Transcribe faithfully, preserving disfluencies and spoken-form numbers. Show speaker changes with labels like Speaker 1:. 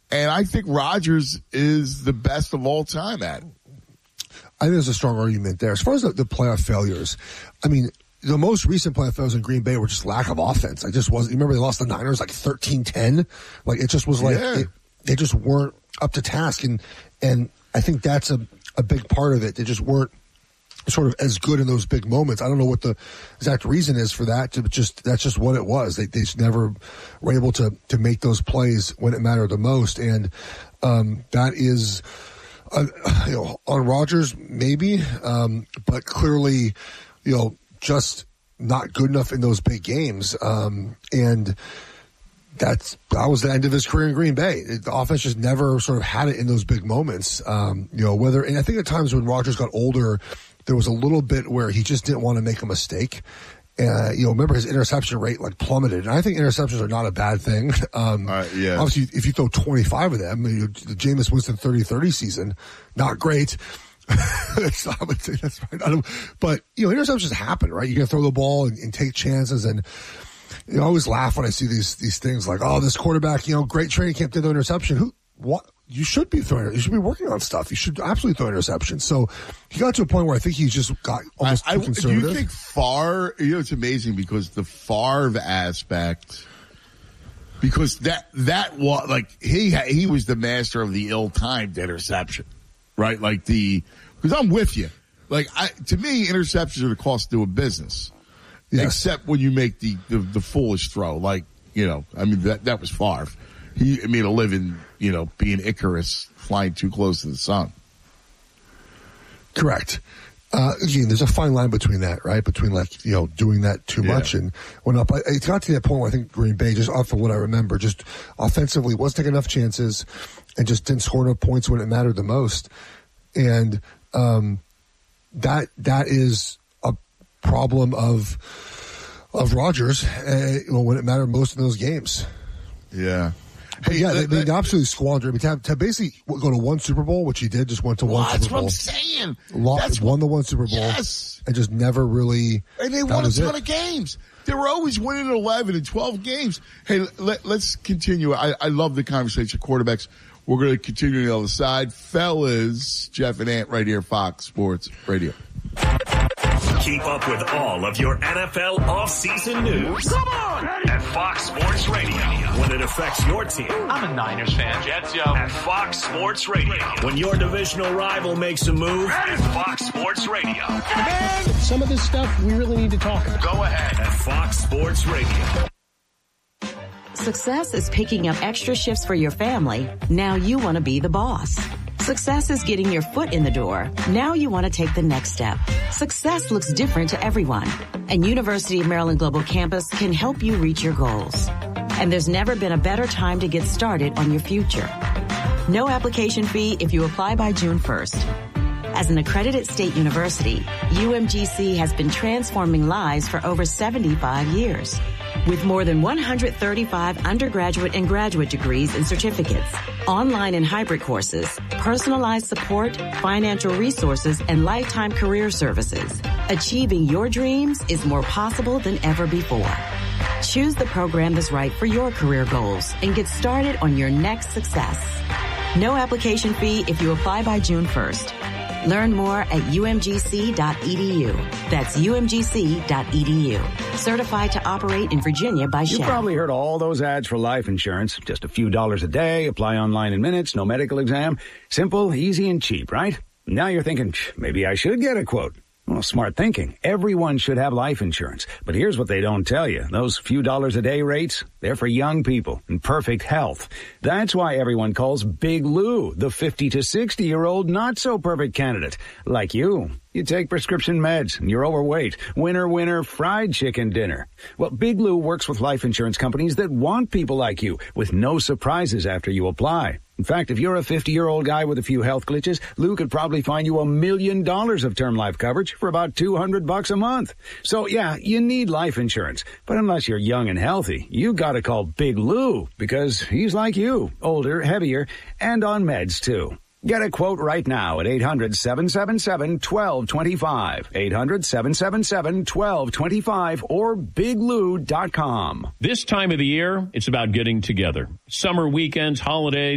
Speaker 1: And I think Rodgers is the best of all time at it.
Speaker 2: I think there's a strong argument there. As far as the, the playoff failures, I mean, the most recent playoff failures in Green Bay were just lack of offense. I just wasn't. You remember they lost the Niners like thirteen ten? Like, it just was like,
Speaker 1: yeah.
Speaker 2: it, they just weren't up to task. And, and I think that's a, a big part of it. They just weren't sort of as good in those big moments. I don't know what the exact reason is for that. To just that's just what it was. They they just never were able to to make those plays when it mattered the most, and um, that is, uh, you know, on Rodgers maybe, um, but clearly, you know, just not good enough in those big games, um, and. That's that was the end of his career in Green Bay. The offense just never sort of had it in those big moments. Um, you know, whether and I think at times when Rodgers got older, there was a little bit where he just didn't want to make a mistake. Uh, you know, remember his interception rate like plummeted, and I think interceptions are not a bad thing. Um,
Speaker 1: uh, yeah.
Speaker 2: Obviously, if you throw twenty-five of them, you know, the Jameis Winston thirty thirty season, not great. that's, I would say that's right. I don't, but you know, interceptions happen, right? You can throw the ball and, and take chances and. You know, I always laugh when I see these these things like, oh, this quarterback, you know, great training camp, did no interception. Who? What? You should be throwing. You should be working on stuff. You should absolutely throw interceptions. So he got to a point where I think he just got almost
Speaker 1: I,
Speaker 2: too
Speaker 1: I,
Speaker 2: conservative.
Speaker 1: Do you think Favre? You know, it's amazing because the Favre aspect, because that that was like he he was the master of the ill-timed interception, right? Like the because I'm with you. Like I, to me, interceptions are the cost of doing business. Yes. Except when you make the, the, the foolish throw, like, you know, I mean, that, that was Favre. He made a living, you know, being Icarus, flying too close to the sun.
Speaker 2: Correct. Uh, again, there's a fine line between that, right? Between, like, you know, doing that too much yeah. and went up. It got to that point where I think Green Bay, just off of what I remember, just offensively wasn't taking enough chances and just didn't score enough points when it mattered the most. And um, that that is a problem of of Rodgers uh, when it mattered most in those games.
Speaker 1: Yeah.
Speaker 2: But hey, yeah, that, they, they absolutely squandered. I mean, to, have, to basically go to one Super Bowl, which he did, just went to
Speaker 1: well,
Speaker 2: one Super Bowl.
Speaker 1: That's what I'm saying.
Speaker 2: Lost,
Speaker 1: that's
Speaker 2: won
Speaker 1: what,
Speaker 2: the one Super Bowl.
Speaker 1: Yes.
Speaker 2: And just never really.
Speaker 1: And they won a ton
Speaker 2: it.
Speaker 1: of games. They were always winning eleven and twelve games. Hey, let, let's continue. I, I love the conversation, quarterbacks. We're going to continue on the other side. Fellas, Jeff and Ant right here, Fox Sports Radio.
Speaker 3: Keep up with all of your N F L offseason news. Come on! At Fox Sports Radio. When it affects your team.
Speaker 4: I'm a Niners fan. Jets, yo.
Speaker 3: At Fox Sports Radio. When your divisional rival makes a move. At Fox Sports Radio.
Speaker 5: Man, some of this stuff we really need to talk about.
Speaker 3: Go ahead. At Fox Sports Radio.
Speaker 6: Success is picking up extra shifts for your family. Now you want to be the boss. Success is getting your foot in the door. Now you want to take the next step. Success looks different to everyone, and University of Maryland Global Campus can help you reach your goals. And there's never been a better time to get started on your future. No application fee if you apply by June first. As an accredited state university, U M G C has been transforming lives for over seventy-five years. With more than one hundred thirty-five undergraduate and graduate degrees and certificates, online and hybrid courses, personalized support, financial resources, and lifetime career services, achieving your dreams is more possible than ever before. Choose the program that's right for your career goals and get started on your next success. No application fee if you apply by June first. Learn more at U M G C dot E D U. That's U M G C dot E D U. Certified to operate in Virginia by Shell.
Speaker 7: You probably heard all those ads for life insurance. Just a few dollars a day, apply online in minutes, no medical exam. Simple, easy, and cheap, right? Now you're thinking, maybe I should get a quote. Well, smart thinking. Everyone should have life insurance. But here's what they don't tell you. Those few dollars a day rates, they're for young people in perfect health. That's why everyone calls Big Lou the fifty to sixty-year-old not-so-perfect candidate. Like you. You take prescription meds and you're overweight. Winner, winner, fried chicken dinner. Well, Big Lou works with life insurance companies that want people like you with no surprises after you apply. In fact, if you're a fifty-year-old guy with a few health glitches, Lou could probably find you a million dollars of term life coverage for about two hundred bucks a month. So, yeah, you need life insurance. But unless you're young and healthy, you gotta call Big Lou because he's like you, older, heavier, and on meds, too. Get a quote right now at eight hundred, seven seven seven, one two two five. eight hundred, seven seven seven, one two two five or big lou dot com.
Speaker 8: This time of the year, it's about getting together. Summer weekends, holidays.